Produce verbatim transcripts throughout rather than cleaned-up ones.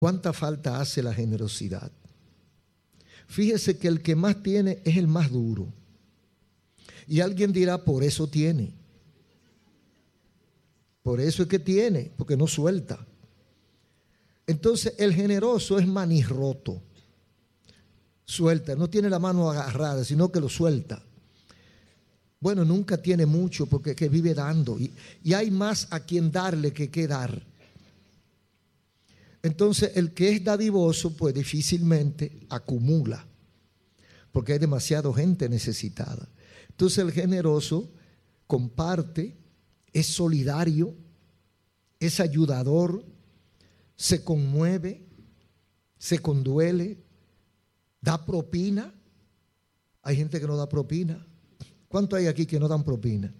¿Cuánta falta hace la generosidad? Fíjese que el que más tiene es el más duro. Y alguien dirá, por eso tiene. Por eso es que tiene, porque no suelta. Entonces el generoso es manirroto. Suelta, no tiene la mano agarrada, sino que lo suelta. Bueno, nunca tiene mucho porque que vive dando. Y, y hay más a quien darle que que dar. Entonces el que es dadivoso pues difícilmente acumula. Porque hay demasiada gente necesitada. Entonces el generoso comparte, es solidario, es ayudador, se conmueve, se conduele, da propina. Hay gente que no da propina. ¿Cuánto hay aquí que no dan propina?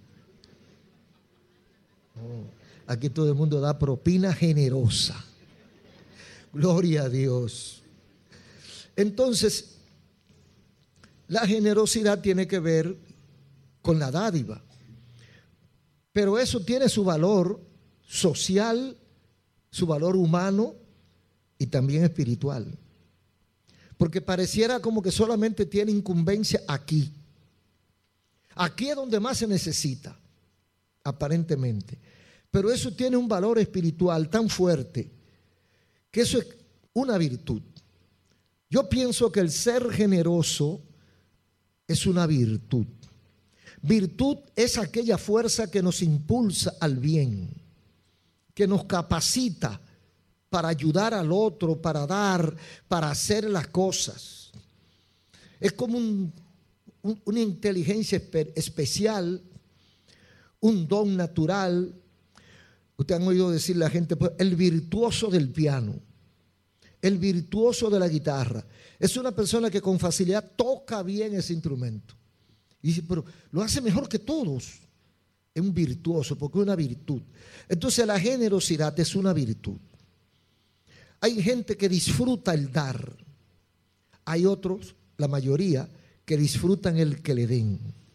Oh, aquí todo el mundo da propina generosa. Gloria a Dios. Entonces, la generosidad tiene que ver con la dádiva. Pero eso tiene su valor social, su valor humano y también espiritual. Porque pareciera como que solamente tiene incumbencia aquí. Aquí es donde más se necesita, aparentemente. Pero eso tiene un valor espiritual tan fuerte que eso es una virtud. Yo pienso que el ser generoso es una virtud. Virtud es aquella fuerza que nos impulsa al bien, que nos capacita para ayudar al otro, para dar, para hacer las cosas. Es como un, un, una inteligencia espe- especial, un don natural. Ustedes han oído decir la gente, pues, el virtuoso del piano, el virtuoso de la guitarra. Es una persona que con facilidad toca bien ese instrumento. Y dice, pero lo hace mejor que todos. Es un virtuoso porque es una virtud. Entonces la generosidad es una virtud. Hay gente que disfruta el dar. Hay otros, la mayoría, que disfrutan el que le den.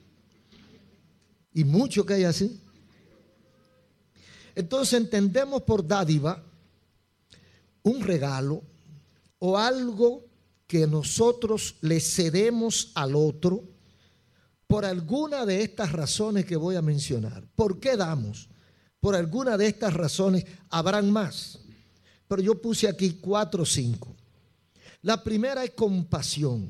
Y mucho que hay así. Entonces entendemos por dádiva un regalo o algo que nosotros le cedemos al otro por alguna de estas razones que voy a mencionar. ¿Por qué damos? Por alguna de estas razones, habrán más. Pero yo puse aquí cuatro o cinco. La primera es compasión.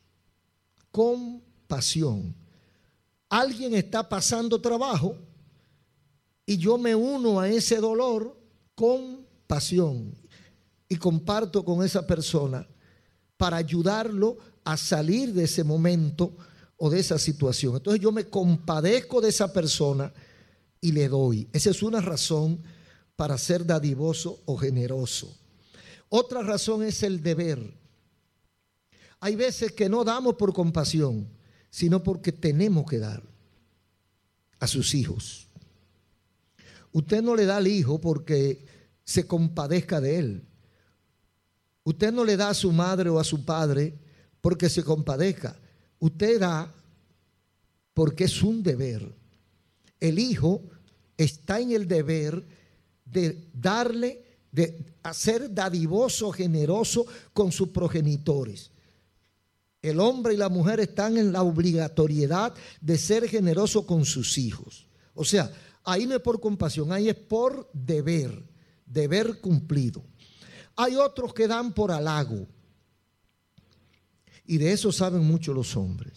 Compasión. Alguien está pasando trabajo y yo me uno a ese dolor con pasión y comparto con esa persona para ayudarlo a salir de ese momento o de esa situación. Entonces yo me compadezco de esa persona y le doy. Esa es una razón para ser dadivoso o generoso. Otra razón es el deber. Hay veces que no damos por compasión, sino porque tenemos que dar a sus hijos. Usted no le da al hijo porque se compadezca de él. Usted no le da a su madre o a su padre porque se compadezca. Usted da porque es un deber. El hijo está en el deber de darle, de hacer dadivoso, generoso con sus progenitores. El hombre y la mujer están en la obligatoriedad de ser generoso con sus hijos. O sea, ahí no es por compasión, ahí es por deber, deber cumplido. Hay otros que dan por halago. Y de eso saben mucho los hombres.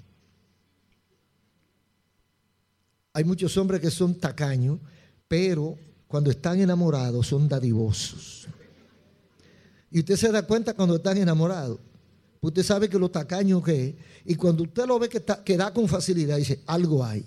Hay muchos hombres que son tacaños, pero cuando están enamorados son dadivosos. Y usted se da cuenta cuando están enamorados. Usted sabe que lo tacaño que es. Y cuando usted lo ve que, está, que da con facilidad, dice, algo hay.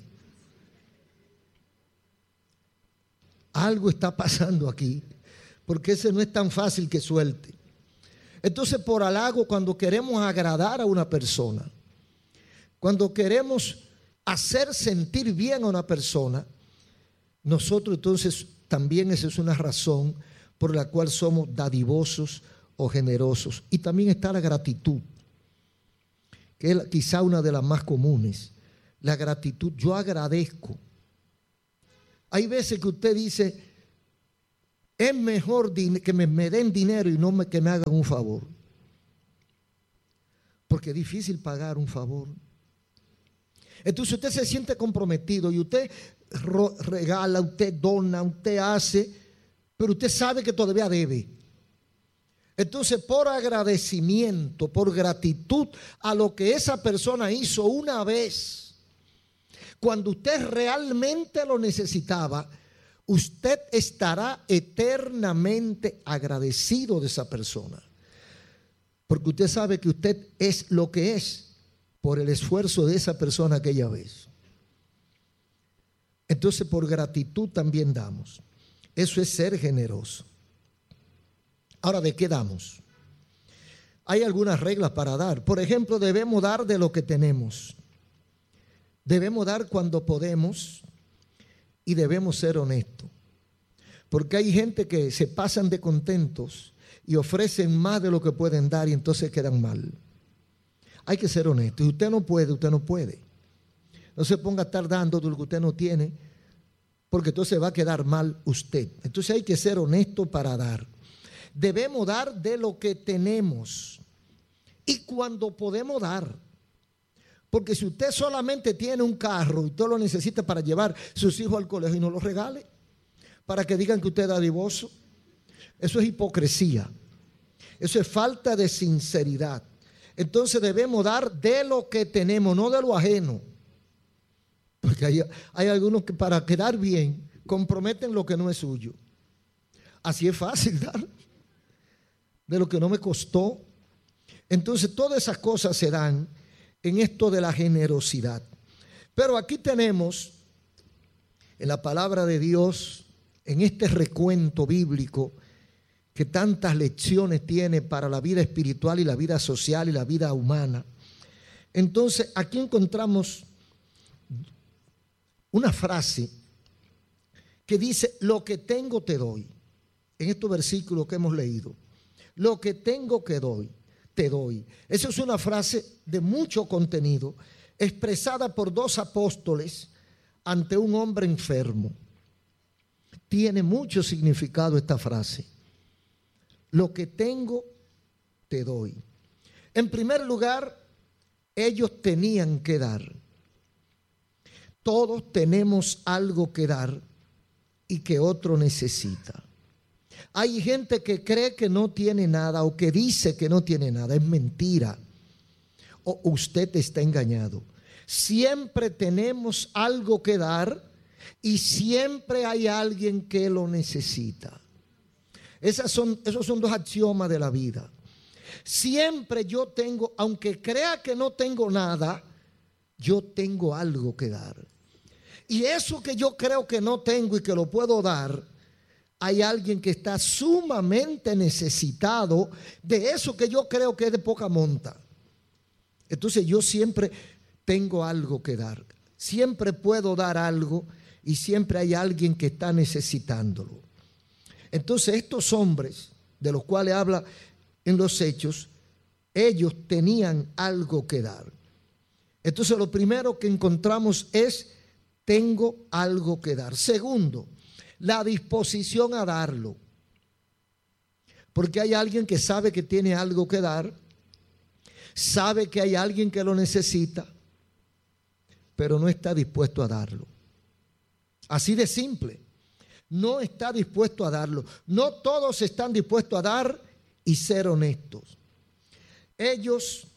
Algo está pasando aquí. Porque ese no es tan fácil que suelte. Entonces, por halago, cuando queremos agradar a una persona, cuando queremos hacer sentir bien a una persona, nosotros entonces también esa es una razón por la cual somos dadivosos o generosos. Y también está la gratitud, que es quizá una de las más comunes. La gratitud, yo agradezco. Hay veces que usted dice, es mejor que me, me den dinero y no me, que me hagan un favor. Porque es difícil pagar un favor. Entonces usted se siente comprometido y usted regala, usted dona, usted hace, pero usted sabe que todavía debe. Entonces, por agradecimiento, por gratitud a lo que esa persona hizo una vez, cuando usted realmente lo necesitaba, usted estará eternamente agradecido de esa persona. Porque usted sabe que usted es lo que es por el esfuerzo de esa persona aquella vez. Entonces, por gratitud también damos. Eso es ser generoso. Ahora, ¿de qué damos? Hay algunas reglas para dar. Por ejemplo, debemos dar de lo que tenemos. Debemos dar cuando podemos y debemos ser honestos. Porque hay gente que se pasan de contentos y ofrecen más de lo que pueden dar y entonces quedan mal. Hay que ser honesto. Si usted no puede, usted no puede. No se ponga a estar dando de lo que usted no tiene, porque entonces va a quedar mal usted. Entonces hay que ser honesto para dar. Debemos dar de lo que tenemos y cuando podemos dar. Porque si usted solamente tiene un carro y usted lo necesita para llevar sus hijos al colegio y no los regale, para que digan que usted es dadivoso, eso es hipocresía. Eso es falta de sinceridad. Entonces debemos dar de lo que tenemos, no de lo ajeno. Porque hay, hay algunos que para quedar bien comprometen lo que no es suyo. Así es fácil dar de lo que no me costó. Entonces todas esas cosas se dan en esto de la generosidad. Pero aquí tenemos en la palabra de Dios, en este recuento bíblico que tantas lecciones tiene para la vida espiritual y la vida social y la vida humana. Entonces aquí encontramos una frase que dice: lo que tengo te doy. En estos versículos que hemos leído, lo que tengo que doy, te doy. Esa es una frase de mucho contenido, expresada por dos apóstoles ante un hombre enfermo. Tiene mucho significado esta frase. Lo que tengo, te doy. En primer lugar, ellos tenían que dar. Todos tenemos algo que dar y que otro necesita. Hay gente que cree que no tiene nada o que dice que no tiene nada. Es mentira. O usted está engañado. Siempre tenemos algo que dar y siempre hay alguien que lo necesita. Esas son, esos son dos axiomas de la vida. Siempre yo tengo, aunque crea que no tengo nada, yo tengo algo que dar. Y eso que yo creo que no tengo y que lo puedo dar, hay alguien que está sumamente necesitado de eso que yo creo que es de poca monta. Entonces yo siempre tengo algo que dar. Siempre puedo dar algo y siempre hay alguien que está necesitándolo. Entonces estos hombres de los cuales habla en los Hechos, ellos tenían algo que dar. Entonces lo primero que encontramos es: tengo algo que dar. Segundo, la disposición a darlo. Porque hay alguien que sabe que tiene algo que dar, sabe que hay alguien que lo necesita, pero no está dispuesto a darlo. Así de simple. No está dispuesto a darlo. No todos están dispuestos a dar y ser honestos. Ellos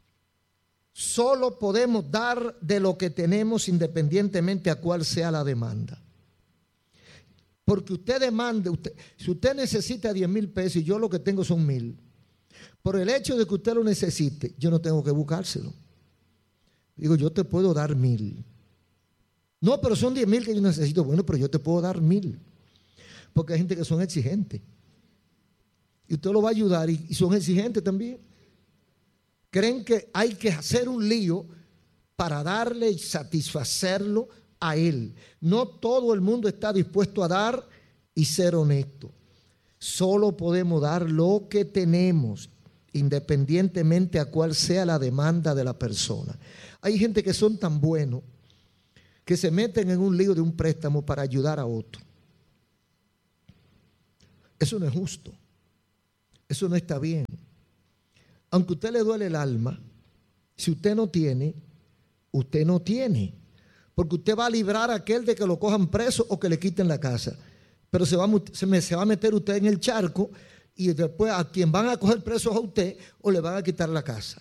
solo podemos dar de lo que tenemos independientemente a cuál sea la demanda. Porque usted demande, usted, si usted necesita diez mil pesos y yo lo que tengo son mil, por el hecho de que usted lo necesite, yo no tengo que buscárselo. Digo, yo te puedo dar mil. No, pero son diez mil que yo necesito. Bueno, pero yo te puedo dar mil. Porque hay gente que son exigentes. Y usted lo va a ayudar y, y son exigentes también. Creen que hay que hacer un lío para darle y satisfacerlo a él. No todo el mundo está dispuesto a dar y ser honesto. Solo podemos dar lo que tenemos, independientemente a cuál sea la demanda de la persona. Hay gente que son tan buenos que se meten en un lío de un préstamo para ayudar a otro. Eso no es justo. Eso no está bien. Aunque a usted le duele el alma, si usted no tiene, usted no tiene. Porque usted va a librar a aquel de que lo cojan preso o que le quiten la casa. Pero se va, se, me, se va a meter usted en el charco y después a quien van a coger preso es a usted o le van a quitar la casa.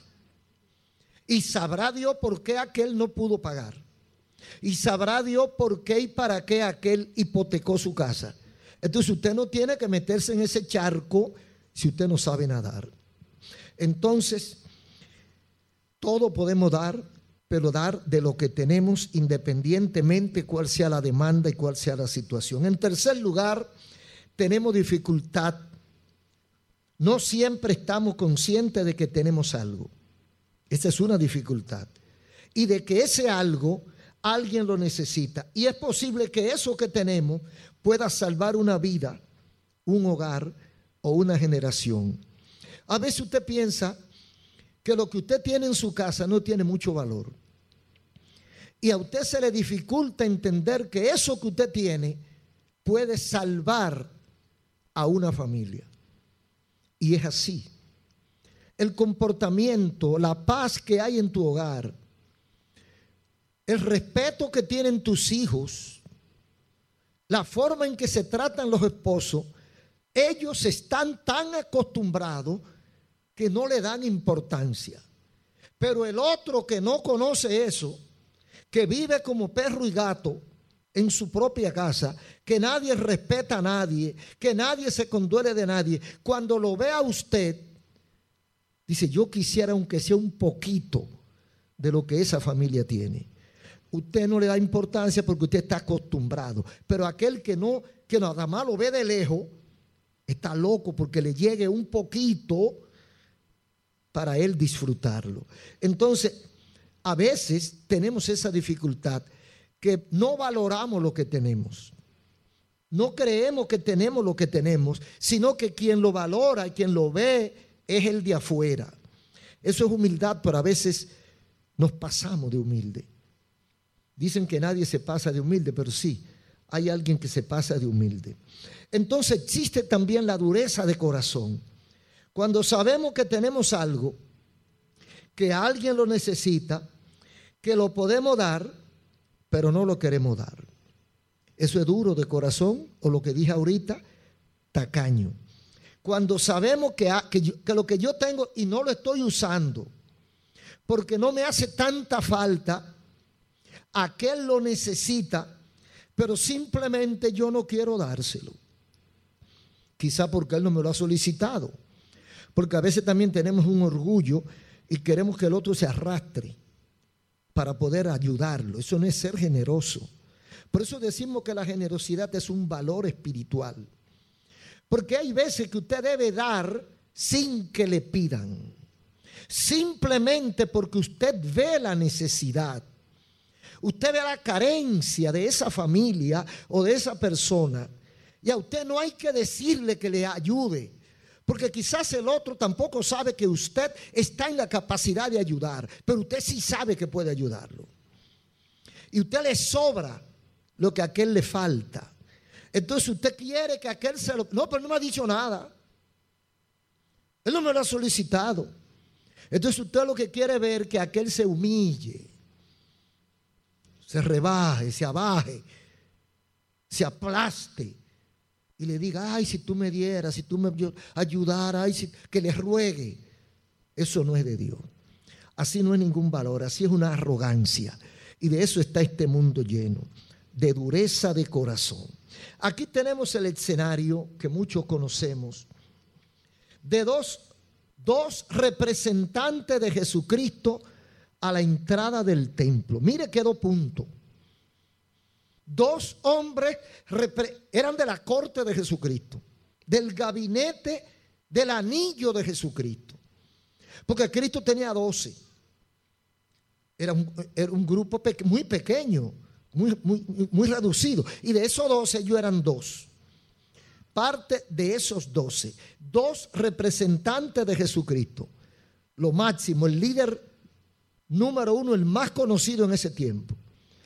Y sabrá Dios por qué aquel no pudo pagar. Y sabrá Dios por qué y para qué aquel hipotecó su casa. Entonces usted no tiene que meterse en ese charco si usted no sabe nadar. Entonces, todo podemos dar, pero dar de lo que tenemos independientemente cuál sea la demanda y cuál sea la situación. En tercer lugar, tenemos dificultad. No siempre estamos conscientes de que tenemos algo. Esa es una dificultad. Y de que ese algo alguien lo necesita. Y es posible que eso que tenemos pueda salvar una vida, un hogar o una generación. A veces usted piensa que lo que usted tiene en su casa no tiene mucho valor. Y a usted se le dificulta entender que eso que usted tiene puede salvar a una familia. Y es así. El comportamiento, la paz que hay en tu hogar, el respeto que tienen tus hijos, la forma en que se tratan los esposos, ellos están tan acostumbrados que no le dan importancia. Pero el otro que no conoce eso, que vive como perro y gato en su propia casa, que nadie respeta a nadie, que nadie se conduele de nadie, cuando lo ve a usted, dice, yo quisiera aunque sea un poquito de lo que esa familia tiene. Usted no le da importancia porque usted está acostumbrado, pero aquel que no, que nada más lo ve de lejos, está loco porque le llegue un poquito para él disfrutarlo. Entonces, a veces tenemos esa dificultad que no valoramos lo que tenemos. No creemos que tenemos lo que tenemos, sino que quien lo valora y quien lo ve es el de afuera. Eso es humildad, pero a veces nos pasamos de humilde. Dicen que nadie se pasa de humilde, pero sí, hay alguien que se pasa de humilde. Entonces existe también la dureza de corazón. Cuando sabemos que tenemos algo, que alguien lo necesita, que lo podemos dar, pero no lo queremos dar. Eso es duro de corazón, o lo que dije ahorita, tacaño. Cuando sabemos que, que, yo, que lo que yo tengo y no lo estoy usando, porque no me hace tanta falta, aquel lo necesita, pero simplemente yo no quiero dárselo. Quizá porque él no me lo ha solicitado. Porque a veces también tenemos un orgullo y queremos que el otro se arrastre para poder ayudarlo. Eso no es ser generoso. Por eso decimos que la generosidad es un valor espiritual. Porque hay veces que usted debe dar sin que le pidan. Simplemente porque usted ve la necesidad. Usted ve la carencia de esa familia o de esa persona. Y a usted no hay que decirle que le ayude. Porque quizás el otro tampoco sabe que usted está en la capacidad de ayudar. Pero usted sí sabe que puede ayudarlo. Y a usted le sobra lo que a aquel le falta. Entonces usted quiere que aquel se lo... No, pero no me ha dicho nada. Él no me lo ha solicitado. Entonces usted lo que quiere ver que aquel se humille, se rebaje, se abaje, se aplaste y le diga, ay, si tú me dieras, si tú me ayudaras, ay, si, que le ruegue. Eso no es de Dios. Así no es ningún valor, así es una arrogancia. Y de eso está este mundo lleno, de dureza de corazón. Aquí tenemos el escenario que muchos conocemos, de dos, dos representantes de Jesucristo a la entrada del templo. Mire qué dos puntos. Dos hombres eran de la corte de Jesucristo, del gabinete del anillo de Jesucristo. Porque Cristo tenía doce. Era un, era un grupo pe- muy pequeño, muy, muy, muy reducido. Y de esos doce ellos eran dos. Parte de esos doce. Dos representantes de Jesucristo. Lo máximo, el líder número uno, el más conocido en ese tiempo.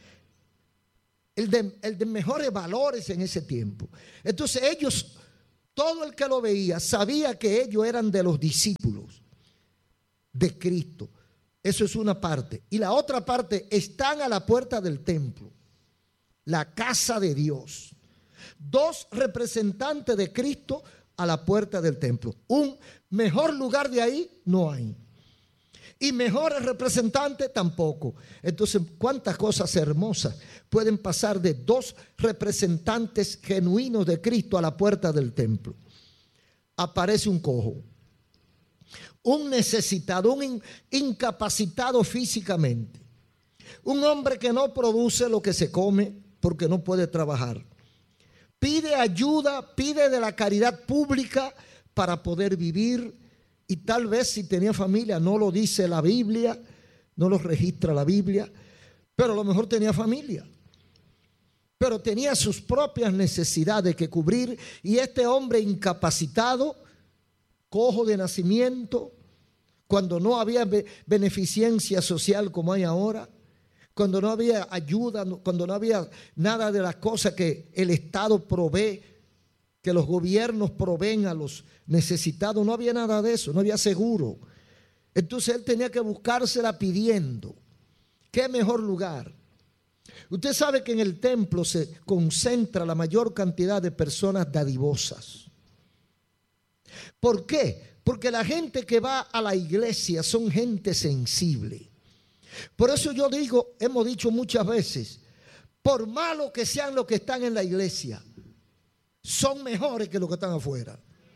El de, el de mejores valores en ese tiempo. Entonces ellos todo el que lo veía sabía que ellos eran de los discípulos de Cristo. Eso es una parte. Y la otra parte, están a la puerta del templo, la casa de Dios. Dos representantes de Cristo a la puerta del templo. Un mejor lugar de ahí no hay. Y mejores representantes tampoco. Entonces, ¿cuántas cosas hermosas pueden pasar de dos representantes genuinos de Cristo a la puerta del templo? Aparece un cojo, un necesitado, un in- incapacitado físicamente, un hombre que no produce lo que se come porque no puede trabajar. Pide ayuda, pide de la caridad pública para poder vivir. Y tal vez si tenía familia, no lo dice la Biblia, no lo registra la Biblia, pero a lo mejor tenía familia. Pero tenía sus propias necesidades que cubrir. Y este hombre incapacitado, cojo de nacimiento, cuando no había beneficencia social como hay ahora, cuando no había ayuda, cuando no había nada de las cosas que el Estado provee, que los gobiernos proveen a los necesitados, no había nada de eso, no había seguro. Entonces él tenía que buscársela pidiendo. ¿Qué mejor lugar? Usted sabe que en el templo se concentra la mayor cantidad de personas dadivosas. ¿Por qué? Porque la gente que va a la iglesia son gente sensible. Por eso yo digo, hemos dicho muchas veces, por malo que sean los que están en la iglesia, son mejores que los que están afuera.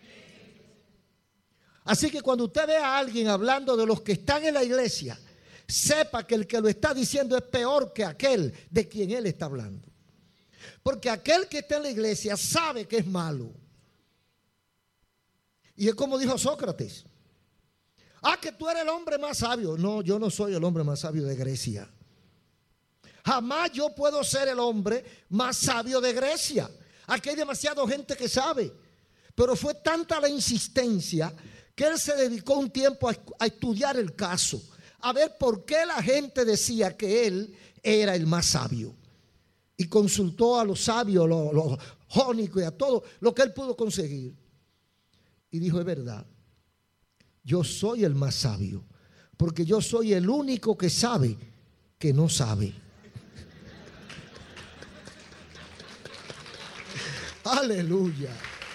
Así que cuando usted ve a alguien hablando de los que están en la iglesia, sepa que el que lo está diciendo es peor que aquel de quien él está hablando. Porque aquel que está en la iglesia sabe que es malo. Y es como dijo Sócrates: ah, que tú eres el hombre más sabio. No, yo no soy el hombre más sabio de Grecia. Jamás yo puedo ser el hombre más sabio de Grecia. Aquí hay demasiada gente que sabe. Pero fue tanta la insistencia que él se dedicó un tiempo a, a estudiar el caso, a ver por qué la gente decía que él era el más sabio. Y consultó a los sabios, los, los jónicos y a todo lo que él pudo conseguir. Y dijo: es verdad, yo soy el más sabio, porque yo soy el único que sabe que no sabe. Aleluya.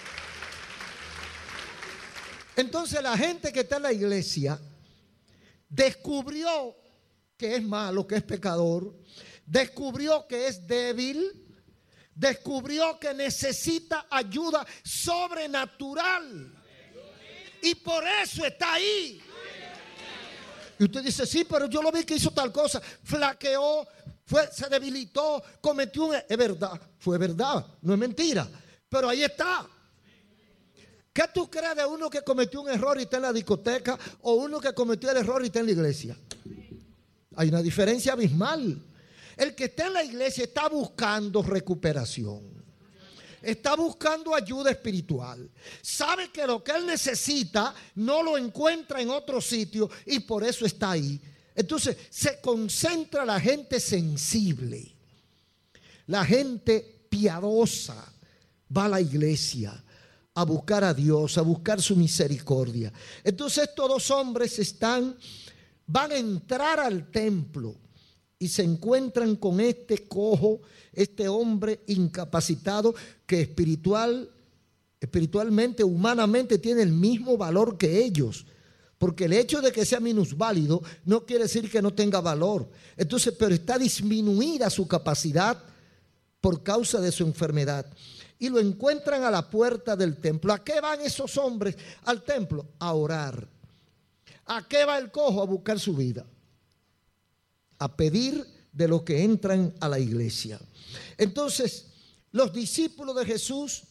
Entonces la gente que está en la iglesia descubrió que es malo, que es pecador, descubrió que es débil, descubrió que necesita ayuda sobrenatural. Y por eso está ahí. Y usted dice: sí, pero yo lo vi que hizo tal cosa, flaqueó, fue, se debilitó, cometió un... Es verdad, fue verdad, no es mentira, pero ahí está. ¿Qué tú crees de uno que cometió un error y está en la discoteca, o uno que cometió el error y está en la iglesia? Hay una diferencia abismal. El que está en la iglesia está buscando recuperación, está buscando ayuda espiritual, sabe que lo que él necesita no lo encuentra en otro sitio y por eso está ahí. Entonces se concentra la gente sensible, la gente piadosa va a la iglesia a buscar a Dios, a buscar su misericordia. Entonces estos dos hombres están, van a entrar al templo y se encuentran con este cojo, este hombre incapacitado que espiritual, espiritualmente, humanamente tiene el mismo valor que ellos. Porque el hecho de que sea minusválido no quiere decir que no tenga valor. Entonces, pero está disminuida su capacidad por causa de su enfermedad. Y lo encuentran a la puerta del templo. ¿A qué van esos hombres al templo? A orar. ¿A qué va el cojo? A buscar su vida. A pedir de los que entran a la iglesia. Entonces, los discípulos de Jesús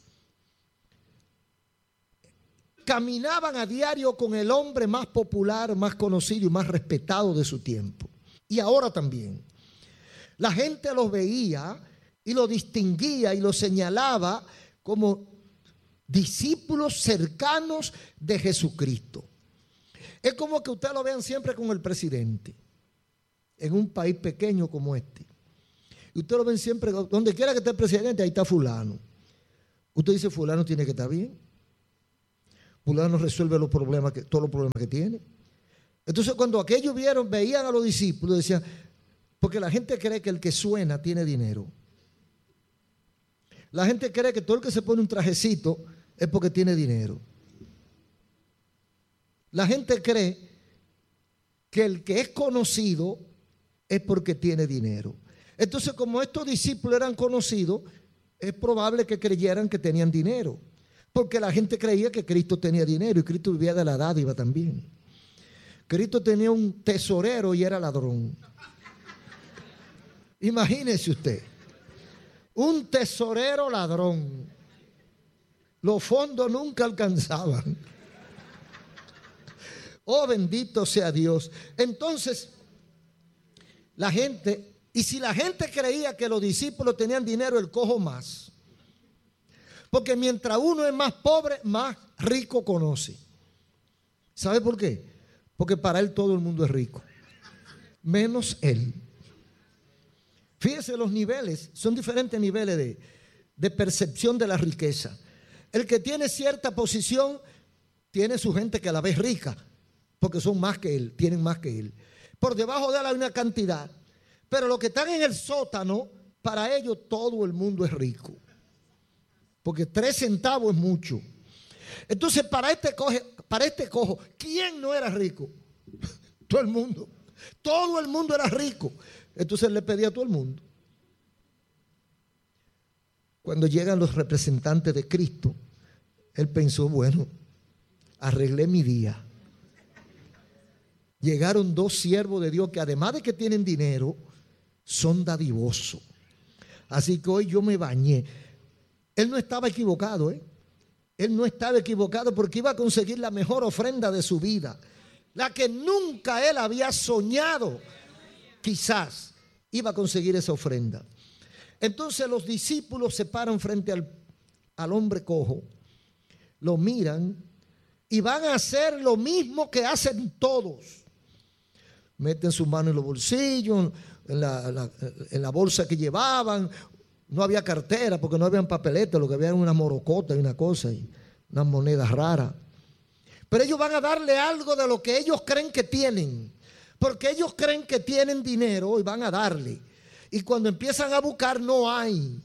caminaban a diario con el hombre más popular, más conocido y más respetado de su tiempo. Y ahora también. La gente los veía y lo distinguía y lo señalaba como discípulos cercanos de Jesucristo. Es como que ustedes lo vean siempre con el presidente en un país pequeño como este. Y ustedes lo ven siempre, donde quiera que esté el presidente, ahí está fulano. Usted dice: fulano tiene que estar bien. fulano resuelve los problemas que, todos los problemas que tiene. Entonces cuando aquellos vieron, veían a los discípulos, decían, porque la gente cree que el que suena tiene dinero. La gente cree que todo el que se pone un trajecito es porque tiene dinero. La gente cree que el que es conocido es porque tiene dinero. Entonces, como estos discípulos eran conocidos, es probable que creyeran que tenían dinero, porque la gente creía que Cristo tenía dinero y Cristo vivía de la dádiva también. Cristo tenía un tesorero y era ladrón. Imagínese usted, un tesorero ladrón. Los fondos nunca alcanzaban. Oh, bendito sea Dios. Entonces, la gente, y si la gente creía que los discípulos tenían dinero, el cojo más. Porque mientras uno es más pobre, más rico conoce. ¿Sabe por qué? Porque para él todo el mundo es rico, menos él. Fíjese, los niveles, son diferentes niveles de, de percepción de la riqueza. El que tiene cierta posición, tiene su gente que la ve rica, porque son más que él, tienen más que él. Por debajo de él hay una cantidad, pero los que están en el sótano, para ellos todo el mundo es rico, porque tres centavos es mucho. Entonces para este, coge, para este cojo, ¿quién no era rico? Todo el mundo. Todo el mundo era rico. Entonces le pedía a todo el mundo. Cuando llegan los representantes de Cristo, él pensó, bueno, arreglé mi día. Llegaron dos siervos de Dios que además de que tienen dinero, son dadivosos. Así que hoy yo me bañé. Él no estaba equivocado, ¿eh? Él no estaba equivocado porque iba a conseguir la mejor ofrenda de su vida, la que nunca él había soñado. Quizás iba a conseguir esa ofrenda. Entonces los discípulos se paran frente al, al hombre cojo, lo miran y van a hacer lo mismo que hacen todos. Meten su mano en los bolsillos, en la, la, en la bolsa que llevaban. No había cartera porque no habían papeletas, lo que había era una morocota y una cosa, y unas monedas raras. Pero ellos van a darle algo de lo que ellos creen que tienen, porque ellos creen que tienen dinero y van a darle. Y cuando empiezan a buscar, no hay.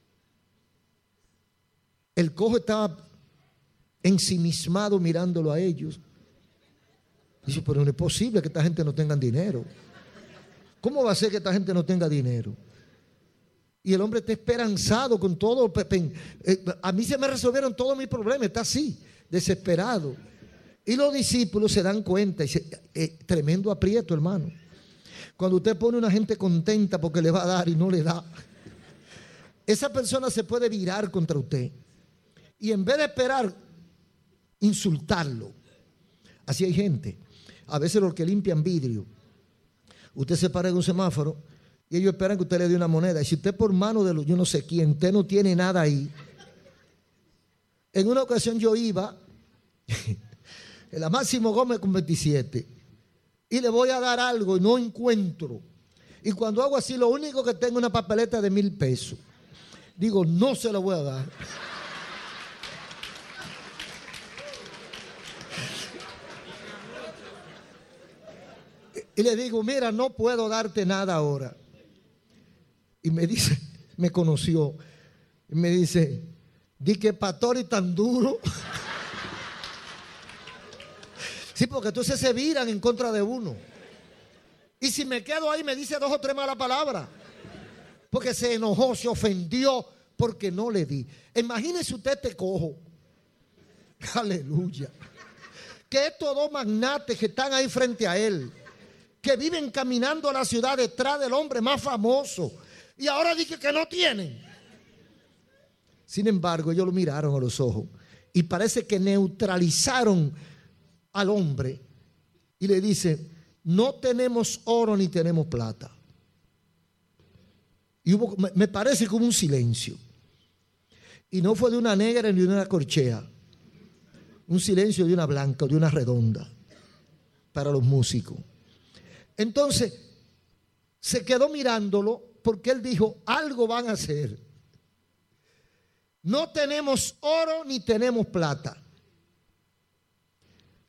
El cojo estaba ensimismado mirándolo a ellos. Dice, pero no es posible que esta gente no tenga dinero. ¿Cómo va a ser que esta gente no tenga dinero? Y el hombre está esperanzado con todo. A mí se me resolvieron todos mis problemas. Está así, desesperado. Y los discípulos se dan cuenta. Y se, eh, tremendo aprieto, hermano. Cuando usted pone a una gente contenta porque le va a dar y no le da, esa persona se puede virar contra usted. Y en vez de esperar, insultarlo. Así hay gente. A veces los que limpian vidrio. Usted se para en un semáforo y ellos esperan que usted le dé una moneda. Y si usted por mano de los, yo no sé quién, usted no tiene nada ahí. En una ocasión yo iba en la Máximo Gómez con veintisiete y le voy a dar algo y no encuentro. Y cuando hago así, lo único que tengo es una papeleta de mil pesos. Digo, no se lo voy a dar. Y le digo, mira, no puedo darte nada ahora. Y me dice, me conoció, y me dice, di que pastor y tan duro. Sí, porque entonces se viran en contra de uno. Y si me quedo ahí, me dice dos o tres malas palabras. Porque se enojó, se ofendió, porque no le di. Imagínese usted este cojo. Aleluya. Que estos dos magnates que están ahí frente a él, que viven caminando a la ciudad detrás del hombre más famoso, y ahora dije que no tienen. Sin embargo, ellos lo miraron a los ojos y parece que neutralizaron al hombre y le dice, no tenemos oro ni tenemos plata. Y hubo, me parece como un silencio. Y no fue de una negra ni de una corchea. Un silencio de una blanca o de una redonda para los músicos. Entonces, se quedó mirándolo porque él dijo, algo van a hacer. No tenemos oro ni tenemos plata.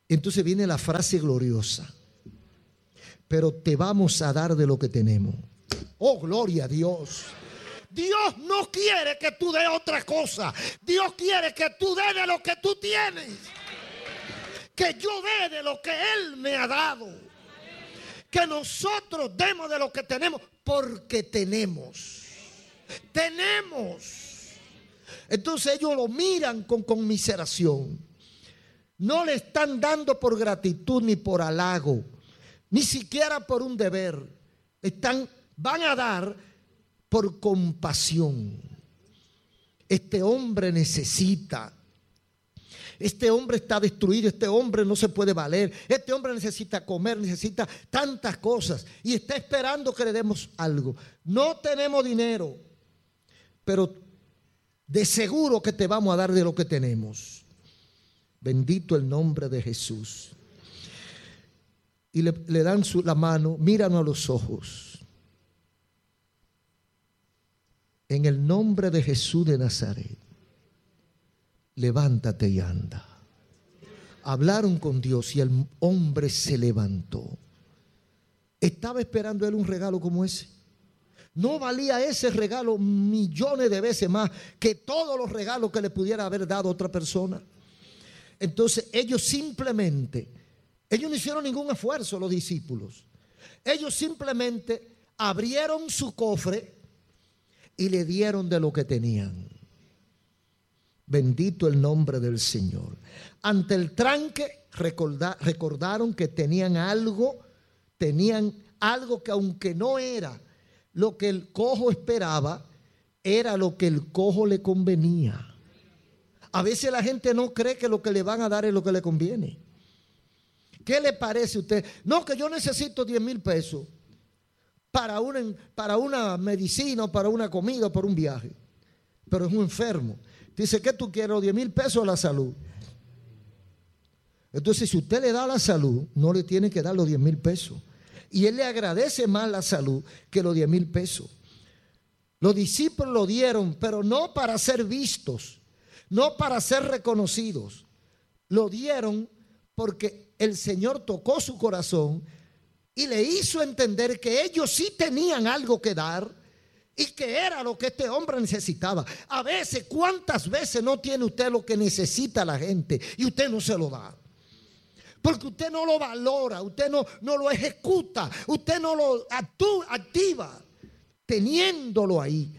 Entonces viene la frase gloriosa: pero te vamos a dar de lo que tenemos. Oh, gloria a Dios. Dios no quiere que tú des otra cosa. Dios quiere que tú des de lo que tú tienes. Que yo dé de lo que Él me ha dado. Que nosotros demos de lo que tenemos, porque tenemos. Tenemos. Entonces ellos lo miran con conmiseración. No le están dando por gratitud ni por halago, ni siquiera por un deber. Están, van a dar por compasión. Este hombre necesita. Este hombre está destruido, este hombre no se puede valer, este hombre necesita comer, necesita tantas cosas y está esperando que le demos algo. No tenemos dinero, pero de seguro que te vamos a dar de lo que tenemos. Bendito el nombre de Jesús. Y le, le dan su, la mano, míranos a los ojos. En el nombre de Jesús de Nazaret, levántate y anda. Hablaron con Dios y el hombre se levantó. ¿Estaba esperando él un regalo como ese? ¿No valía ese regalo millones de veces más que todos los regalos que le pudiera haber dado otra persona? Entonces ellos simplemente, ellos no hicieron ningún esfuerzo, los discípulos. Ellos simplemente abrieron su cofre y le dieron de lo que tenían. Bendito el nombre del Señor. Ante el tranque recorda, recordaron que tenían algo, tenían algo que aunque no era lo que el cojo esperaba, era lo que el cojo le convenía. A veces la gente no cree que lo que le van a dar es lo que le conviene. ¿Qué le parece a usted? No, que yo necesito diez mil pesos para una, para una medicina, para una comida, para un viaje. Pero es un enfermo. Dice, ¿qué tú quieres? ¿Los diez mil pesos o la salud? Entonces, si usted le da la salud, no le tiene que dar los diez mil pesos. Y él le agradece más la salud que los diez mil pesos. Los discípulos lo dieron, pero no para ser vistos, no para ser reconocidos. Lo dieron porque el Señor tocó su corazón y le hizo entender que ellos sí tenían algo que dar y que era lo que este hombre necesitaba. A veces, ¿cuántas veces no tiene usted lo que necesita la gente y usted no se lo da? Porque usted no lo valora, usted no, no lo ejecuta, usted no lo activa, teniéndolo ahí.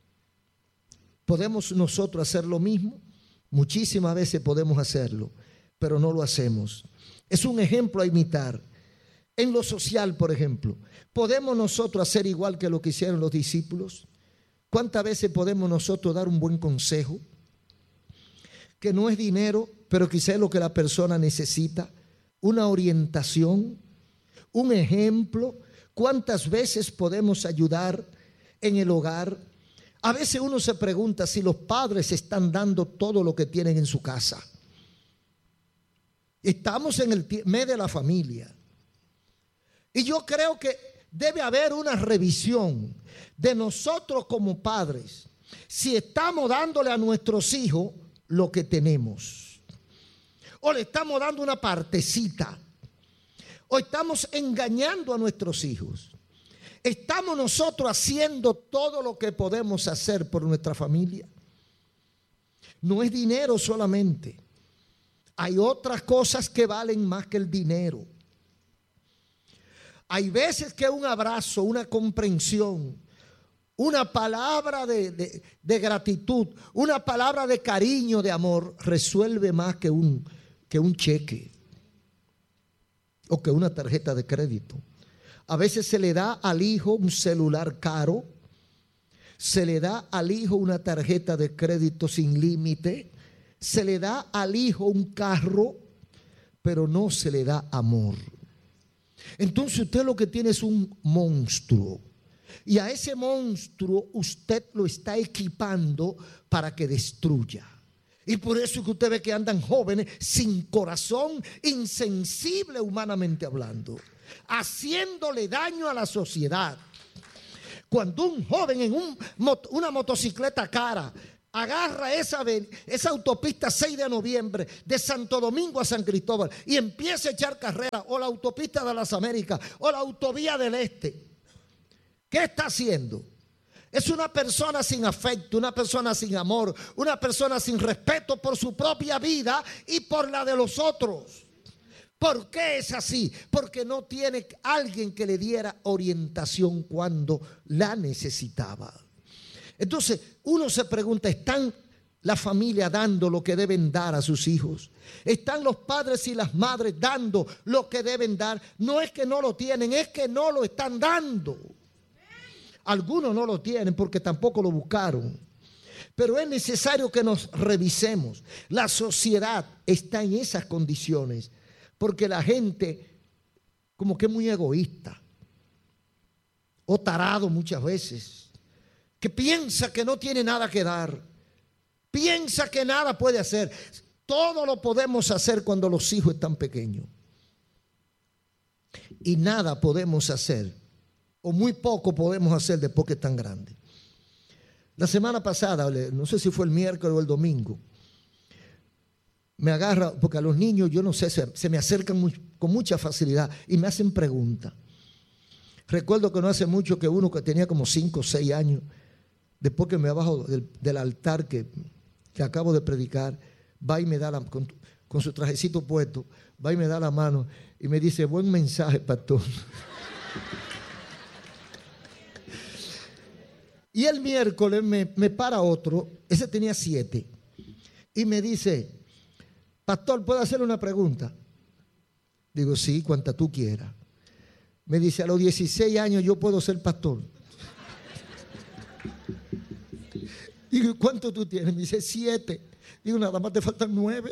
¿Podemos nosotros hacer lo mismo? Muchísimas veces podemos hacerlo, pero no lo hacemos. Es un ejemplo a imitar. En lo social, por ejemplo, ¿podemos nosotros hacer igual que lo que hicieron los discípulos? ¿Cuántas veces podemos nosotros dar un buen consejo? Que no es dinero, pero quizás es lo que la persona necesita. Una orientación, un ejemplo. ¿Cuántas veces podemos ayudar en el hogar? A veces uno se pregunta si los padres están dando todo lo que tienen en su casa. Estamos en el mes de la familia. Y yo creo que debe haber una revisión de nosotros como padres. Si estamos dándole a nuestros hijos lo que tenemos, o le estamos dando una partecita, o estamos engañando a nuestros hijos. ¿Estamos nosotros haciendo todo lo que podemos hacer por nuestra familia? No es dinero solamente. Hay otras cosas que valen más que el dinero. Hay veces que un abrazo, una comprensión, una palabra de, de, de gratitud, una palabra de cariño, de amor, resuelve más que un, que un cheque o que una tarjeta de crédito. A veces se le da al hijo un celular caro, se le da al hijo una tarjeta de crédito sin límite, se le da al hijo un carro, pero no se le da amor. Entonces usted lo que tiene es un monstruo, y a ese monstruo usted lo está equipando para que destruya. Y por eso es que usted ve que andan jóvenes sin corazón, insensible humanamente hablando, haciéndole daño a la sociedad. Cuando un joven en un, una motocicleta cara agarra esa, esa autopista seis de noviembre de Santo Domingo a San Cristóbal y empieza a echar carrera, o la autopista de las Américas, o la autovía del Este, ¿qué está haciendo? Es una persona sin afecto, una persona sin amor, una persona sin respeto por su propia vida y por la de los otros. ¿Por qué es así? Porque no tiene alguien que le diera orientación cuando la necesitaba. Entonces uno se pregunta, ¿están la familia dando lo que deben dar a sus hijos? ¿Están los padres y las madres dando lo que deben dar? No es que no lo tienen, es que no lo están dando. Algunos no lo tienen porque tampoco lo buscaron. Pero es necesario que nos revisemos. La sociedad está en esas condiciones porque la gente como que es muy egoísta o tarado muchas veces, que piensa que no tiene nada que dar, piensa que nada puede hacer. Todo lo podemos hacer cuando los hijos están pequeños y nada podemos hacer, o muy poco podemos hacer después que están grandes. La semana pasada, no sé si fue el miércoles o el domingo, me agarra, porque a los niños, yo no sé, se, se me acercan muy, con mucha facilidad y me hacen preguntas. Recuerdo que no hace mucho que uno que tenía como cinco o seis años, después que me bajo del, del altar que, que acabo de predicar, va y me da la, con, con su trajecito puesto, va y me da la mano y me dice, buen mensaje, pastor. Y el miércoles me, me para otro, ese tenía siete, y me dice, pastor, ¿puedo hacer una pregunta? Digo, sí, cuanta tú quieras. Me dice, a los dieciséis años yo puedo ser pastor. Digo, ¿cuánto tú tienes? Me dice, siete. Digo, nada más te faltan nueve.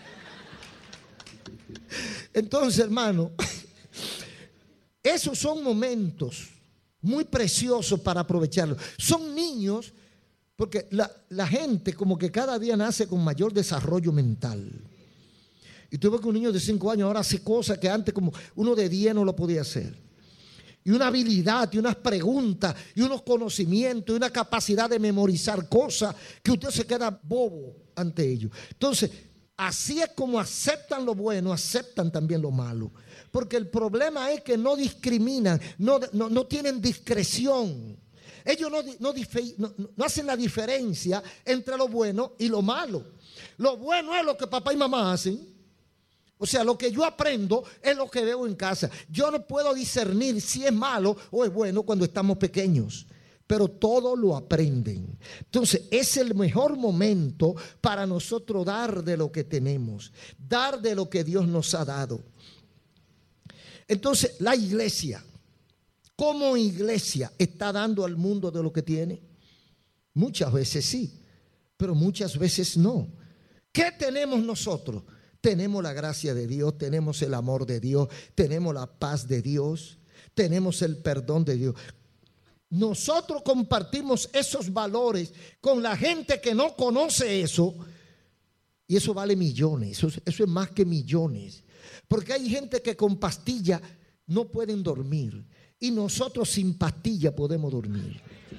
Entonces, hermano, esos son momentos muy preciosos para aprovecharlos. Son niños, porque la, la gente como que cada día nace con mayor desarrollo mental. Y tú ves que un niño de cinco años ahora hace cosas que antes como uno de diez no lo podía hacer. Y una habilidad, y unas preguntas, y unos conocimientos, y una capacidad de memorizar cosas que usted se queda bobo ante ellos. Entonces, así es como aceptan lo bueno, aceptan también lo malo. Porque el problema es que no discriminan, no, no, no tienen discreción. Ellos no, no, no, no hacen la diferencia entre lo bueno y lo malo. Lo bueno es lo que papá y mamá hacen. O sea, lo que yo aprendo es lo que veo en casa. Yo no puedo discernir si es malo o es bueno cuando estamos pequeños, pero todo lo aprenden. Entonces, es el mejor momento para nosotros dar de lo que tenemos, dar de lo que Dios nos ha dado. Entonces, la iglesia, como iglesia, ¿está dando al mundo de lo que tiene? Muchas veces sí, pero muchas veces no. ¿Qué tenemos nosotros? Tenemos la gracia de Dios, tenemos el amor de Dios, tenemos la paz de Dios, tenemos el perdón de Dios. Nosotros compartimos esos valores con la gente que no conoce eso, y eso vale millones, eso, eso es más que millones. Porque hay gente que con pastilla no pueden dormir, y nosotros sin pastilla podemos dormir.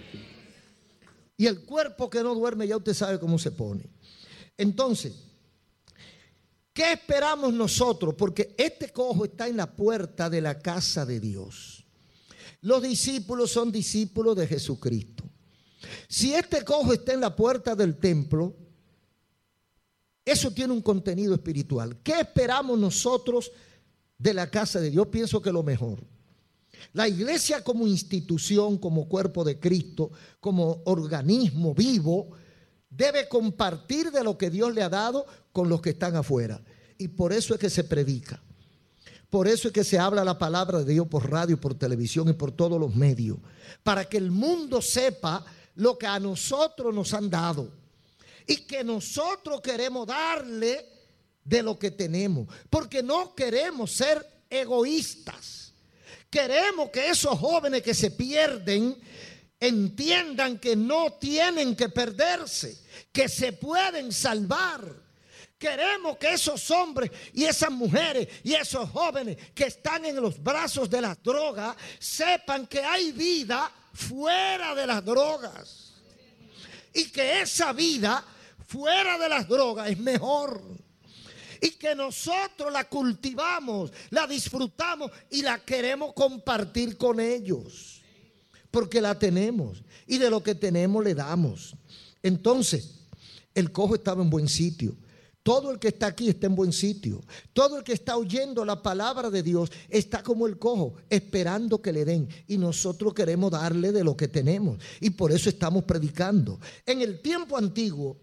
Y el cuerpo que no duerme ya usted sabe cómo se pone. Entonces, ¿qué esperamos nosotros? Porque este cojo está en la puerta de la casa de Dios. Los discípulos son discípulos de Jesucristo. Si este cojo está en la puerta del templo, eso tiene un contenido espiritual. ¿Qué esperamos nosotros de la casa de Dios? Pienso que lo mejor. La iglesia como institución, como cuerpo de Cristo, como organismo vivo, debe compartir de lo que Dios le ha dado con los que están afuera. Y por eso es que se predica. Por eso es que se habla la palabra de Dios por radio, por televisión y por todos los medios. Para que el mundo sepa lo que a nosotros nos han dado. Y que nosotros queremos darle de lo que tenemos. Porque no queremos ser egoístas. Queremos que esos jóvenes que se pierden entiendan que no tienen que perderse, que se pueden salvar. Queremos que esos hombres y esas mujeres y esos jóvenes que están en los brazos de las drogas sepan que hay vida fuera de las drogas. y que esa vida fuera de las drogas es mejor. Y que nosotros la cultivamos, la disfrutamos y la queremos compartir con ellos. Porque la tenemos y de lo que tenemos le damos. Entonces, el cojo estaba en buen sitio. Todo el que está aquí está en buen sitio. Todo el que está oyendo la palabra de Dios está como el cojo, esperando que le den. Y nosotros queremos darle de lo que tenemos. Y por eso estamos predicando. En el tiempo antiguo,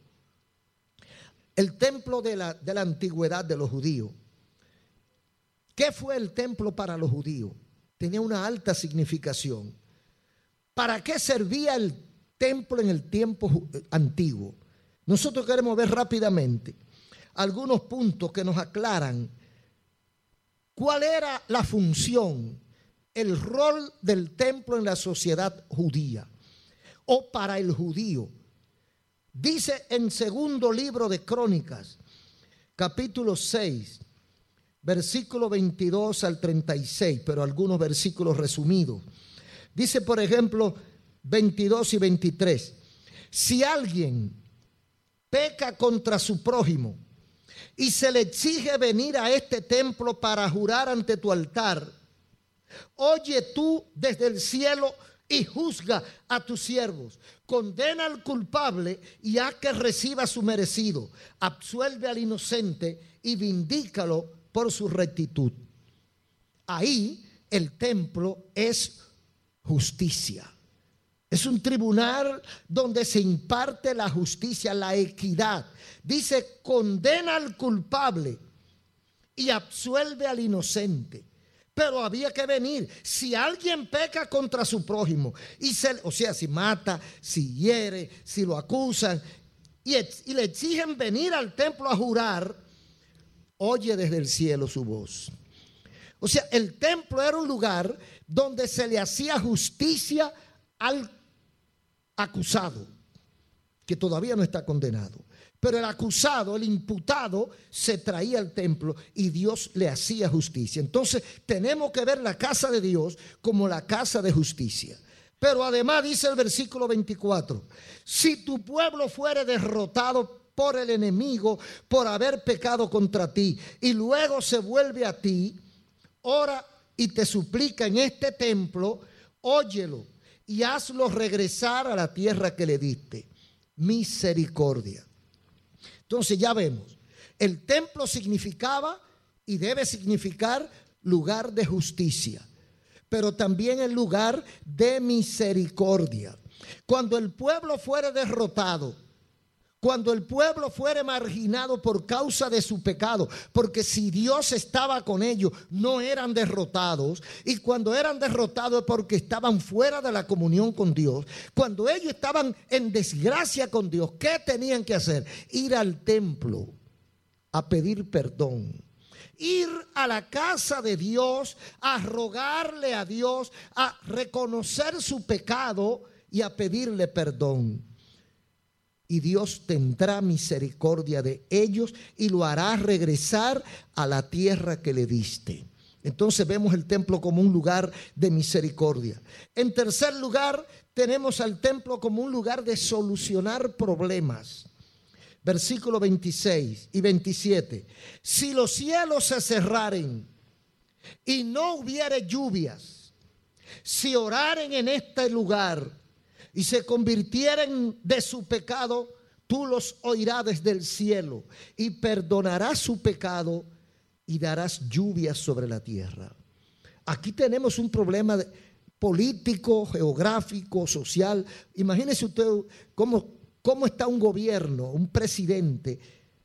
el templo de la, de la antigüedad de los judíos. ¿Qué fue el templo para los judíos? Tenía una alta significación. ¿Para qué servía el templo en el tiempo antiguo? Nosotros queremos ver rápidamente algunos puntos que nos aclaran cuál era la función, el rol del templo en la sociedad judía o para el judío. Dice en segundo libro de Crónicas, capítulo seis, versículo veintidós al treinta y seis, pero algunos versículos resumidos. Dice, por ejemplo, veintidós y veintitrés. Si alguien peca contra su prójimo y se le exige venir a este templo para jurar ante tu altar, oye tú desde el cielo y juzga a tus siervos. Condena al culpable y haz que reciba su merecido. Absuelve al inocente y vindícalo por su rectitud. Ahí el templo es justicia. Es un tribunal donde se imparte la justicia, la equidad. Dice, condena al culpable y absuelve al inocente. Pero había que venir. Si alguien peca contra su prójimo, y se, o sea, si mata, si hiere, si lo acusan, y, y le exigen venir al templo a jurar, oye desde el cielo su voz. O sea, el templo era un lugar donde se le hacía justicia al acusado, que todavía no está condenado. Pero el acusado, el imputado, se traía al templo y Dios le hacía justicia. Entonces tenemos que ver la casa de Dios como la casa de justicia. Pero además dice el versículo veinticuatro, si tu pueblo fuere derrotado por el enemigo por haber pecado contra ti y luego se vuelve a ti, ora y te suplica en este templo, óyelo y hazlo regresar a la tierra que le diste. Misericordia. Entonces ya vemos, el templo significaba y debe significar lugar de justicia, pero también el lugar de misericordia. Cuando el pueblo fuere derrotado, cuando el pueblo fuere marginado por causa de su pecado, porque si Dios estaba con ellos, no eran derrotados, y cuando eran derrotados es porque estaban fuera de la comunión con Dios. Cuando ellos estaban en desgracia con Dios, ¿qué tenían que hacer? Ir al templo a pedir perdón. Ir a la casa de Dios, a rogarle a Dios, a reconocer su pecado y a pedirle perdón. Y Dios tendrá misericordia de ellos y lo hará regresar a la tierra que le diste. Entonces vemos el templo como un lugar de misericordia. En tercer lugar, tenemos al templo como un lugar de solucionar problemas. Versículo veintiséis y veintisiete. Si los cielos se cerraren y no hubiere lluvias, si oraren en este lugar y se convirtieren de su pecado, tú los oirás desde el cielo y perdonarás su pecado y darás lluvias sobre la tierra. Aquí tenemos un problema de, político, geográfico, social. Imagínese usted cómo, cómo está un gobierno, un presidente.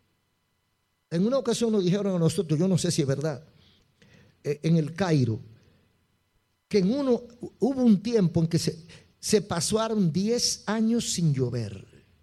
En una ocasión nos dijeron a nosotros, yo no sé si es verdad, en el Cairo, que en uno hubo un tiempo en que se Se pasaron diez años sin llover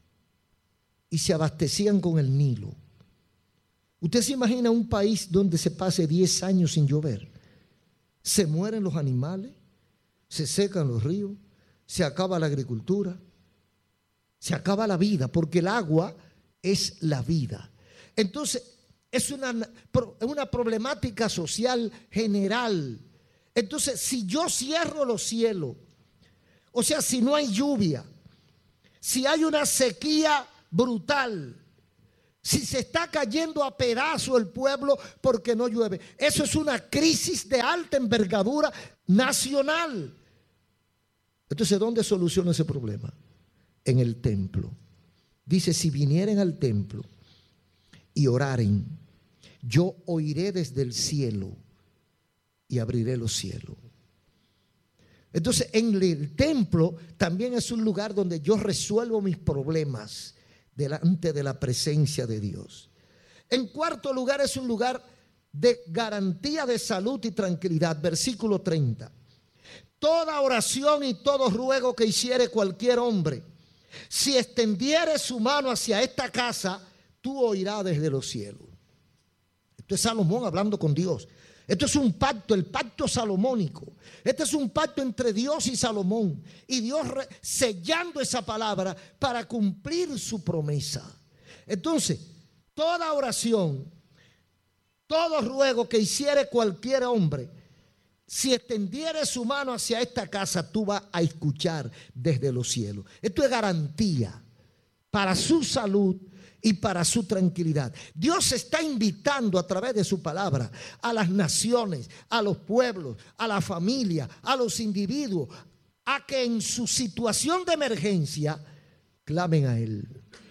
y se abastecían con el Nilo. ¿Usted se imagina un país donde se pase diez años sin llover? Se mueren los animales, se secan los ríos, se acaba la agricultura, se acaba la vida, porque el agua es la vida. Entonces, es una, una problemática social general. Entonces, si yo cierro los cielos, o sea, si no hay lluvia, si hay una sequía brutal, si se está cayendo a pedazos el pueblo porque no llueve. Eso es una crisis de alta envergadura nacional. Entonces, ¿dónde soluciona ese problema? En el templo. Dice, si vinieren al templo y oraren, yo oiré desde el cielo y abriré los cielos. Entonces, en el templo también es un lugar donde yo resuelvo mis problemas delante de la presencia de Dios. En cuarto lugar, es un lugar de garantía de salud y tranquilidad. Versículo treinta. Toda oración y todo ruego que hiciere cualquier hombre, si extendiere su mano hacia esta casa, tú oirás desde los cielos. Esto es Salomón hablando con Dios. Esto es un pacto, el pacto salomónico. Este es un pacto entre Dios y Salomón. Y Dios re, sellando esa palabra para cumplir su promesa. Entonces, toda oración, todo ruego que hiciere cualquier hombre, si extendiere su mano hacia esta casa, tú vas a escuchar desde los cielos. Esto es garantía para su salud y para su tranquilidad. Dios está invitando a través de su palabra a las naciones, a los pueblos, a la familia, a los individuos, a que en su situación de emergencia clamen a Él.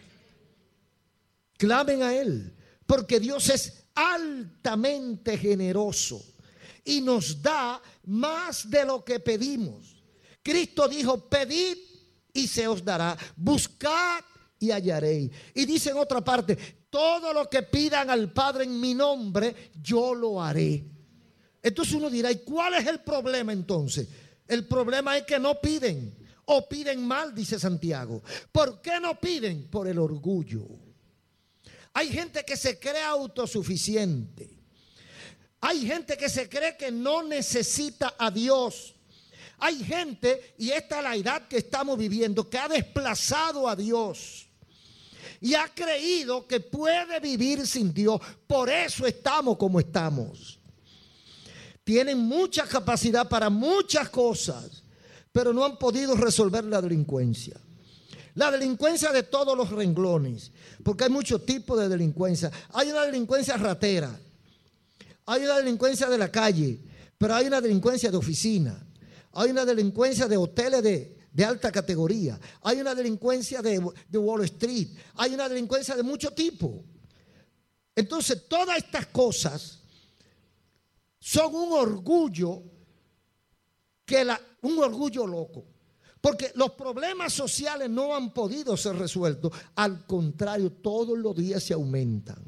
Clamen a Él, porque Dios es altamente generoso y nos da más de lo que pedimos. Cristo dijo, pedid y se os dará, buscad y hallaréis. Y dice en otra parte, todo lo que pidan al Padre en mi nombre, yo lo haré. Entonces uno dirá, ¿y cuál es el problema entonces? El problema es que no piden, o piden mal, dice Santiago. ¿Por qué no piden? Por el orgullo. Hay gente que se cree autosuficiente. Hay gente que se cree que no necesita a Dios. Hay gente, y esta es la edad que estamos viviendo, que ha desplazado a Dios y ha creído que puede vivir sin Dios. Por eso estamos como estamos. Tienen mucha capacidad para muchas cosas, pero no han podido resolver la delincuencia. La delincuencia de todos los renglones, porque hay muchos tipos de delincuencia. Hay una delincuencia ratera, hay una delincuencia de la calle, pero hay una delincuencia de oficina, hay una delincuencia de hoteles de, de alta categoría, hay una delincuencia de, de Wall Street, hay una delincuencia de mucho tipo. Entonces, todas estas cosas son un orgullo, que la, un orgullo loco. Porque los problemas sociales no han podido ser resueltos. Al contrario, todos los días se aumentan.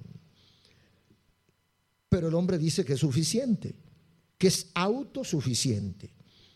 Pero el hombre dice que es suficiente, que es autosuficiente.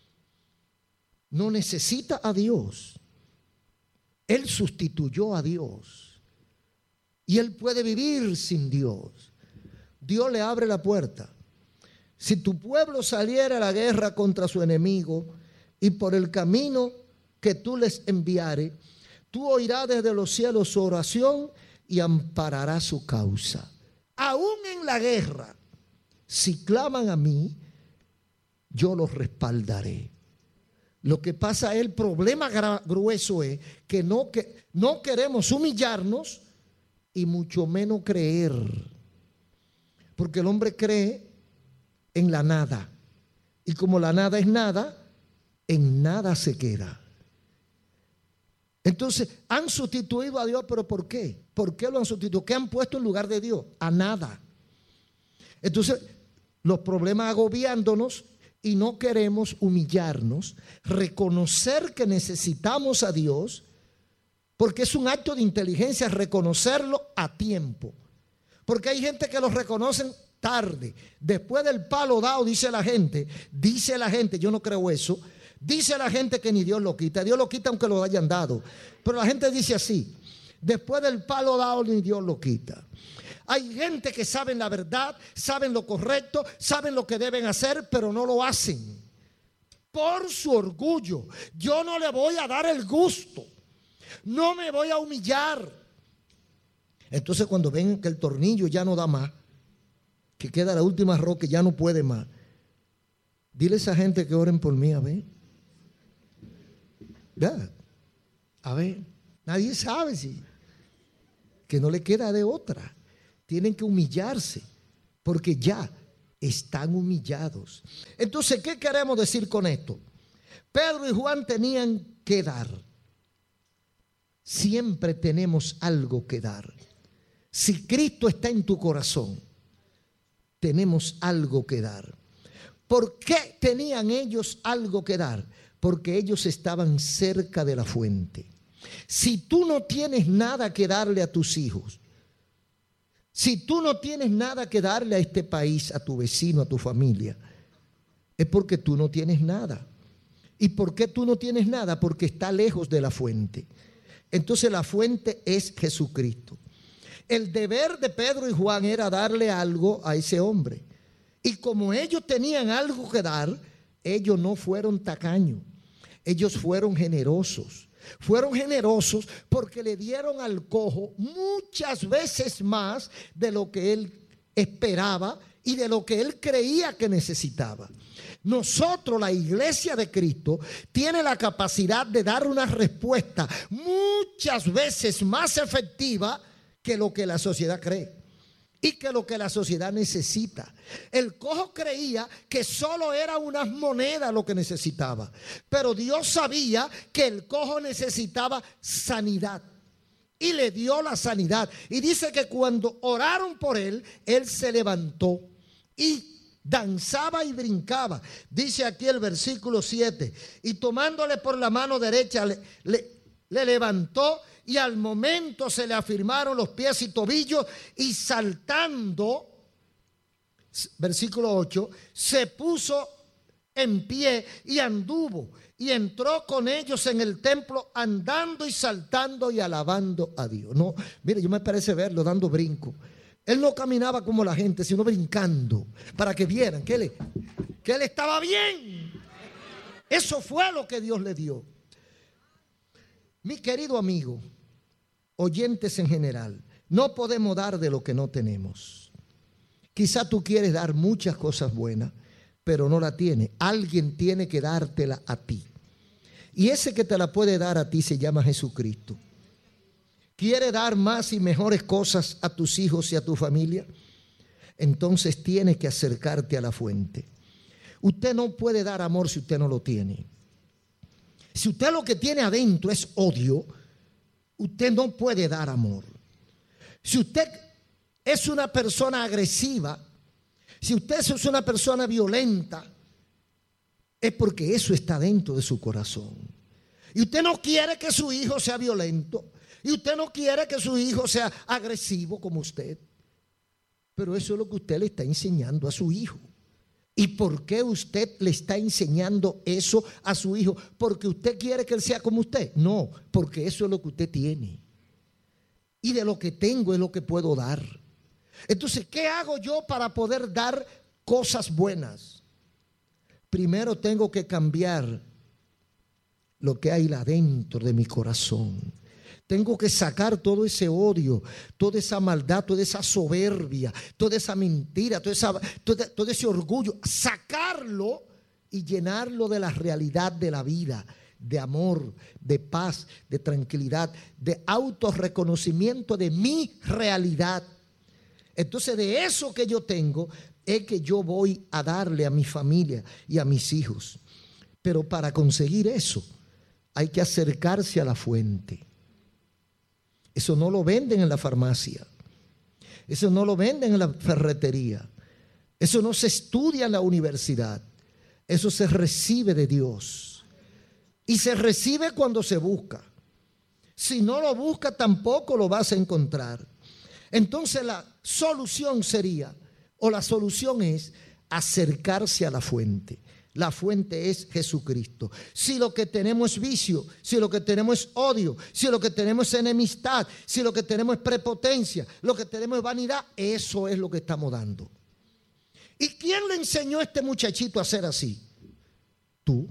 No necesita a Dios. Él sustituyó a Dios. Y él puede vivir sin Dios. Dios le abre la puerta. Si tu pueblo saliera a la guerra contra su enemigo y por el camino que tú les enviares, tú oirás desde los cielos su oración y ampararás su causa. Aún en la guerra, si claman a mí, yo los respaldaré. Lo que pasa es, el problema grueso es que no, que no queremos humillarnos y mucho menos creer. Porque el hombre cree en la nada. Y como la nada es nada, en nada se queda. Entonces, han sustituido a Dios, ¿pero por qué? ¿Por qué lo han sustituido? ¿Qué han puesto en lugar de Dios? A nada. Entonces, los problemas agobiándonos y no queremos humillarnos, reconocer que necesitamos a Dios, porque es un acto de inteligencia reconocerlo a tiempo. Porque hay gente que lo reconocen tarde, después del palo dado, dice la gente, dice la gente, yo no creo eso. Dice la gente que ni Dios lo quita. Dios lo quita aunque lo hayan dado. Pero la gente dice así: después del palo dado ni Dios lo quita. Hay gente que saben la verdad, saben lo correcto, saben lo que deben hacer, pero no lo hacen por su orgullo. Yo no le voy a dar el gusto, no me voy a humillar. Entonces, cuando ven que el tornillo ya no da más, que queda la última roca, ya no puede más, dile a esa gente que oren por mí, a ver. Ya, a ver, Nadie sabe si, que no le queda de otra. Tienen que humillarse porque ya están humillados. Entonces, ¿qué queremos decir con esto? Pedro y Juan tenían que dar. Siempre tenemos algo que dar. Si Cristo está en tu corazón, tenemos algo que dar. ¿Por qué tenían ellos algo que dar? Porque ellos estaban cerca de la fuente. Si tú no tienes nada que darle a tus hijos, si tú no tienes nada que darle a este país, a tu vecino, a tu familia, es porque tú no tienes nada. ¿Y por qué tú no tienes nada? Porque está lejos de la fuente. Entonces la fuente es Jesucristo. El deber de Pedro y Juan era darle algo a ese hombre. Y como ellos tenían algo que dar, ellos no fueron tacaños. Ellos fueron generosos. Fueron generosos porque le dieron al cojo muchas veces más de lo que él esperaba y de lo que él creía que necesitaba. Nosotros, la iglesia de Cristo, tiene la capacidad de dar una respuesta muchas veces más efectiva que lo que la sociedad cree y que lo que la sociedad necesita. El cojo creía que solo era unas monedas lo que necesitaba, pero Dios sabía que el cojo necesitaba sanidad y le dio la sanidad. Y dice que cuando oraron por él, él se levantó y danzaba y brincaba. Dice aquí el versículo siete, y tomándole por la mano derecha le, le, le levantó, y al momento se le afirmaron los pies y tobillos, y saltando, versículo ocho, se puso en pie y anduvo y entró con ellos en el templo andando y saltando y alabando a Dios. No, mire, yo me parece verlo dando brinco. Él no caminaba como la gente, sino brincando para que vieran que él, que él estaba bien. Eso fue lo que Dios le dio. Mi querido amigo, oyentes en general, no podemos dar de lo que no tenemos. Quizá tú quieres dar muchas cosas buenas, pero no la tienes. Alguien tiene que dártela a ti. Y ese que te la puede dar a ti se llama Jesucristo. ¿Quiere dar más y mejores cosas a tus hijos y a tu familia? Entonces tienes que acercarte a la fuente. Usted no puede dar amor si usted no lo tiene. Si usted lo que tiene adentro es odio, usted no puede dar amor. Si usted es una persona agresiva, si usted es una persona violenta, es porque eso está dentro de su corazón. Y usted no quiere que su hijo sea violento. Y usted no quiere que su hijo sea agresivo como usted. Pero eso es lo que usted le está enseñando a su hijo. ¿Y por qué usted le está enseñando eso a su hijo? ¿Porque usted quiere que él sea como usted? No, porque eso es lo que usted tiene. Y de lo que tengo es lo que puedo dar. Entonces, ¿qué hago yo para poder dar cosas buenas? Primero tengo que cambiar lo que hay adentro de mi corazón. Tengo que sacar todo ese odio, toda esa maldad, toda esa soberbia, toda esa mentira, toda esa, todo, todo ese orgullo. Sacarlo y llenarlo de la realidad de la vida, de amor, de paz, de tranquilidad, de autorreconocimiento de mi realidad. Entonces, de eso que yo tengo es que yo voy a darle a mi familia y a mis hijos. Pero para conseguir eso hay que acercarse a la fuente. Eso no lo venden en la farmacia. Eso no lo venden en la ferretería. Eso no se estudia en la universidad. Eso se recibe de Dios. Y se recibe cuando se busca. Si no lo busca, tampoco lo vas a encontrar. Entonces la solución sería, o la solución es acercarse a la fuente. La fuente es Jesucristo. Si lo que tenemos es vicio, si lo que tenemos es odio, si lo que tenemos es enemistad, si lo que tenemos es prepotencia, lo que tenemos es vanidad, eso es lo que estamos dando. ¿Y quién le enseñó a este muchachito a ser así? Tú.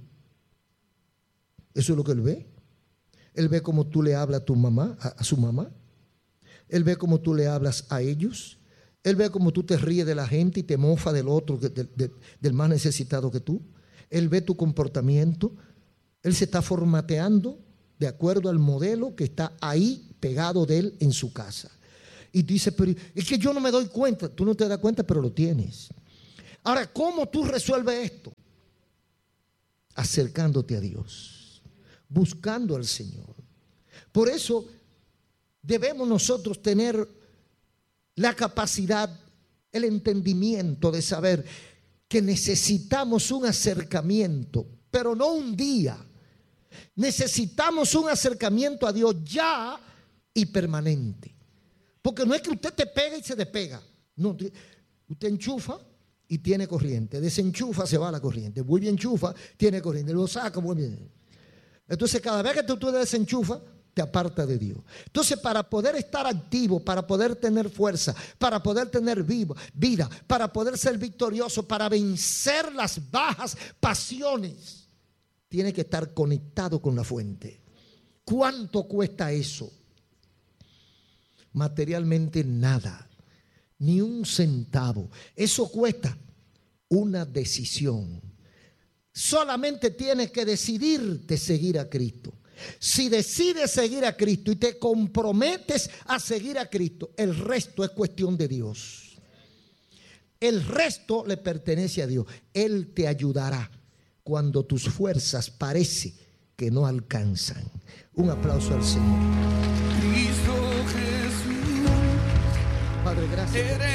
Eso es lo que él ve. Él ve cómo tú le hablas a tu mamá, a, a su mamá. Él ve cómo tú le hablas a ellos. Él ve cómo tú te ríes de la gente y te mofas del otro, de, de, del más necesitado que tú. Él ve tu comportamiento. Él se está formateando de acuerdo al modelo que está ahí pegado de él en su casa. Y tú dices, pero es que yo no me doy cuenta. Tú no te das cuenta, pero lo tienes. Ahora, ¿cómo tú resuelves esto? Acercándote a Dios, buscando al Señor. Por eso debemos nosotros tener la capacidad, el entendimiento de saber que necesitamos un acercamiento, pero no un día. Necesitamos un acercamiento a Dios ya y permanente. Porque no es que usted te pega y se despega. No, usted enchufa y tiene corriente. Desenchufa, se va la corriente. Vuelve a enchufa, tiene corriente. Lo saca, vuelve. Entonces, cada vez que tú, tú desenchufas, te aparta de Dios. Entonces, para poder estar activo, para poder tener fuerza, para poder tener vivo, vida, para poder ser victorioso, para vencer las bajas pasiones, tiene que estar conectado con la fuente. ¿Cuánto cuesta eso? Materialmente nada, ni un centavo. Eso cuesta una decisión. Solamente tienes que decidirte seguir a Cristo. Si decides seguir a Cristo y te comprometes a seguir a Cristo, el resto es cuestión de Dios. El resto le pertenece a Dios. Él te ayudará cuando tus fuerzas parece que no alcanzan. Un aplauso al Señor. Cristo Jesús, Padre, gracias.